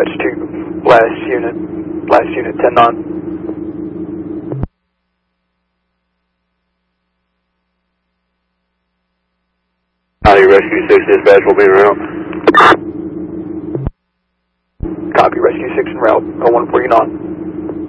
dispatch to last unit 10-9. Howdy, Rescue 6 dispatch will be en route. Copy, Rescue 6 en route, 0149.